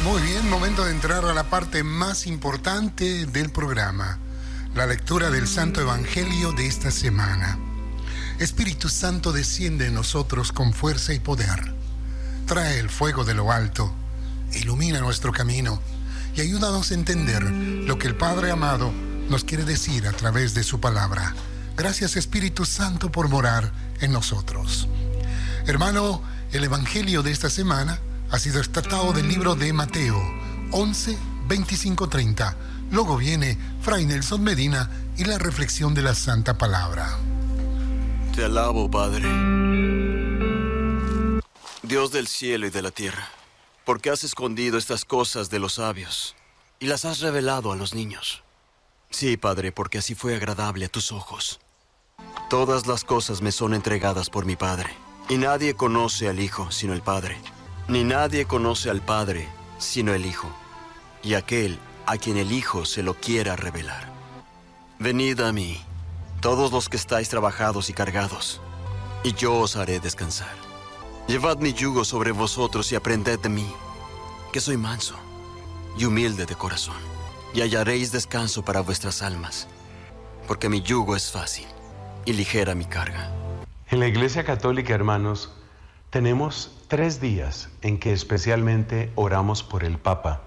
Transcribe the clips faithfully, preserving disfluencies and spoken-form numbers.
Muy bien, momento de entrar a la parte más importante del programa, la lectura del Santo Evangelio de esta semana. Espíritu Santo, desciende en nosotros con fuerza y poder. Trae el fuego de lo alto, ilumina nuestro camino y ayúdanos a entender lo que el Padre amado nos quiere decir a través de su palabra. Gracias, Espíritu Santo, por morar en nosotros. Hermano, el Evangelio de esta semana ha sido extractado del libro de Mateo once, veinticinco, treinta. Luego viene Fray Nelson Medina y la reflexión de la Santa Palabra. Te alabo, Padre, Dios del cielo y de la tierra, porque has escondido estas cosas de los sabios y las has revelado a los niños. Sí, Padre, porque así fue agradable a tus ojos. Todas las cosas me son entregadas por mi Padre, y nadie conoce al Hijo sino el Padre, ni nadie conoce al Padre sino el Hijo, y aquel a quien el Hijo se lo quiera revelar. Venid a mí, todos los que estáis trabajados y cargados, y yo os haré descansar. Llevad mi yugo sobre vosotros y aprended de mí, que soy manso y humilde de corazón, y hallaréis descanso para vuestras almas, porque mi yugo es fácil y ligera mi carga. En la Iglesia Católica, hermanos, tenemos tres días en que especialmente oramos por el Papa.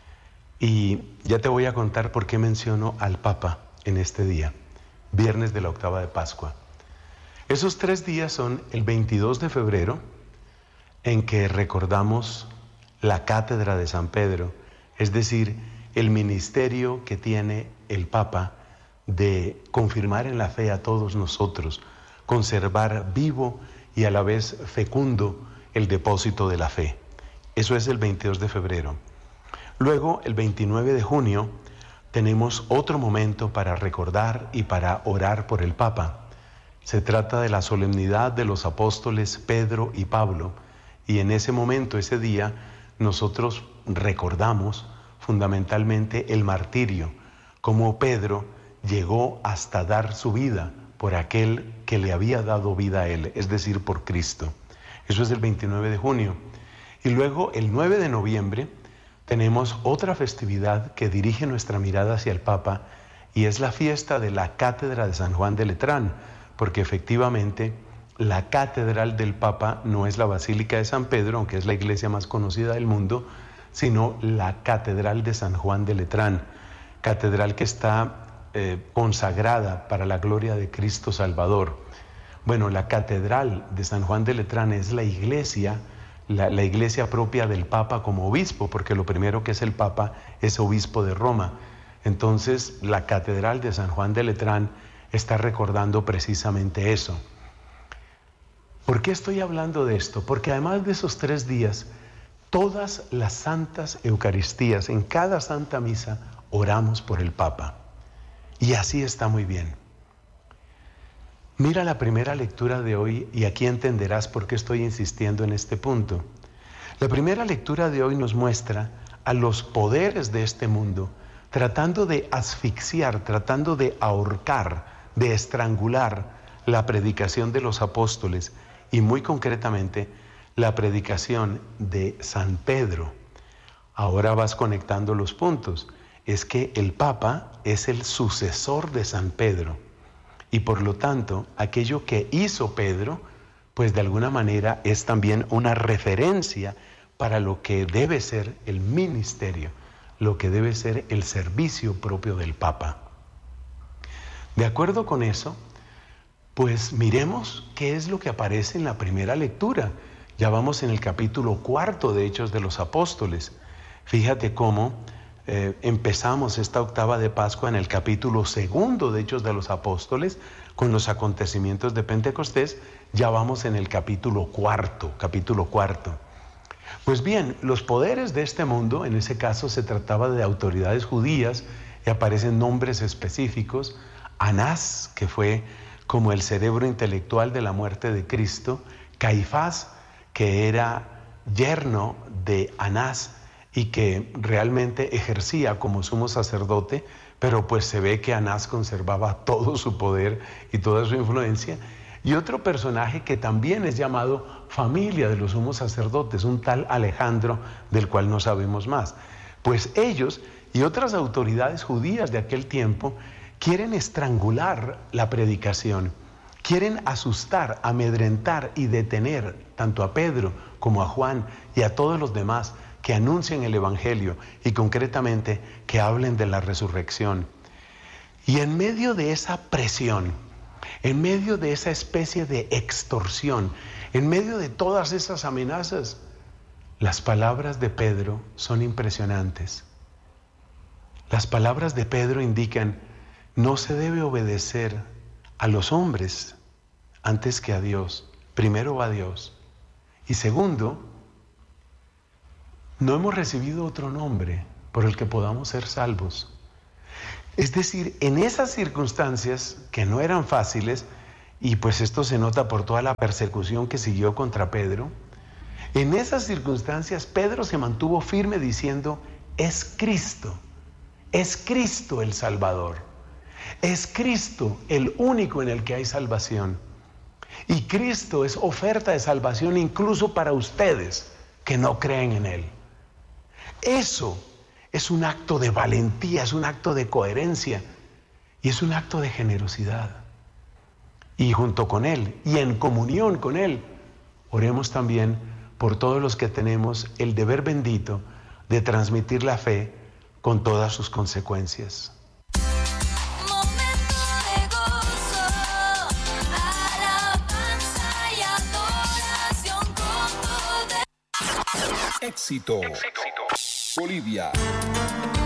Y ya te voy a contar por qué menciono al Papa en este día, viernes de la octava de Pascua. Esos tres días son el veintidós de febrero, en que recordamos la cátedra de San Pedro, es decir, el ministerio que tiene el Papa de confirmar en la fe a todos nosotros, conservar vivo y a la vez fecundo el depósito de la fe. Eso es el veintidós de febrero. Luego, el veintinueve de junio, tenemos otro momento para recordar y para orar por el Papa. Se trata de la solemnidad de los apóstoles Pedro y Pablo, y en ese momento, ese día, nosotros recordamos fundamentalmente el martirio, cómo Pedro llegó hasta dar su vida por aquel que le había dado vida a él, es decir, por Cristo. Eso es el veintinueve de junio. Y luego, el nueve de noviembre, tenemos otra festividad que dirige nuestra mirada hacia el Papa, y es la fiesta de la Cátedra de San Juan de Letrán, porque efectivamente la Catedral del Papa no es la Basílica de San Pedro, aunque es la iglesia más conocida del mundo, sino la Catedral de San Juan de Letrán, catedral que está eh, consagrada para la gloria de Cristo Salvador. Bueno, la Catedral de San Juan de Letrán es la iglesia, la, la iglesia propia del Papa como obispo, porque lo primero que es el Papa es obispo de Roma. Entonces, la Catedral de San Juan de Letrán está recordando precisamente eso. ¿Por qué estoy hablando de esto? Porque además de esos tres días, todas las santas Eucaristías, en cada Santa Misa, oramos por el Papa. Y así está muy bien. Mira la primera lectura de hoy y aquí entenderás por qué estoy insistiendo en este punto. La primera lectura de hoy nos muestra a los poderes de este mundo tratando de asfixiar, tratando de ahorcar, de estrangular la predicación de los apóstoles y muy concretamente la predicación de San Pedro. Ahora vas conectando los puntos. Es que el Papa es el sucesor de San Pedro y por lo tanto aquello que hizo Pedro, pues de alguna manera es también una referencia para lo que debe ser el ministerio, lo que debe ser el servicio propio del Papa. De acuerdo con eso, pues miremos qué es lo que aparece en la primera lectura. Ya vamos en el capítulo cuarto de Hechos de los Apóstoles. Fíjate cómo eh, empezamos esta octava de Pascua en el capítulo segundo de Hechos de los Apóstoles con los acontecimientos de Pentecostés. Ya vamos en el capítulo cuarto, capítulo cuarto. Pues bien, los poderes de este mundo, en ese caso se trataba de autoridades judías y aparecen nombres específicos. Anás, que fue como el cerebro intelectual de la muerte de Cristo. Caifás, que era yerno de Anás y que realmente ejercía como sumo sacerdote, pero pues se ve que Anás conservaba todo su poder y toda su influencia. y otro personaje que también es llamado familia de los sumos sacerdotes, un tal Alejandro, del cual no sabemos más. Pues ellos y otras autoridades judías de aquel tiempo quieren estrangular la predicación, quieren asustar, amedrentar y detener tanto a Pedro como a Juan y a todos los demás que anuncien el Evangelio y concretamente que hablen de la resurrección. Y en medio de esa presión, en medio de esa especie de extorsión, en medio de todas esas amenazas, las palabras de Pedro son impresionantes. Las palabras de Pedro indican: no se debe obedecer a los hombres antes que a Dios. Primero va Dios. Y segundo, no hemos recibido otro nombre por el que podamos ser salvos. Es decir, en esas circunstancias que no eran fáciles, y pues esto se nota por toda la persecución que siguió contra Pedro, en esas circunstancias Pedro se mantuvo firme diciendo: es Cristo, es Cristo el Salvador, es Cristo el único en el que hay salvación. Y Cristo es oferta de salvación incluso para ustedes que no creen en Él. Eso es un acto de valentía, es un acto de coherencia y es un acto de generosidad. Y junto con Él y en comunión con Él, oremos también por todos los que tenemos el deber bendito de transmitir la fe con todas sus consecuencias. Éxito. Éxito. Bolivia.